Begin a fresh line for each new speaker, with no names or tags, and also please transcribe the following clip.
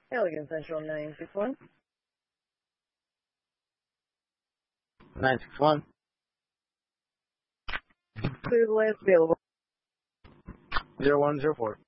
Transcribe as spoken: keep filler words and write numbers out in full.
Elegant Central nine six one.
nine six one.
Clear the last available.
zero one zero four.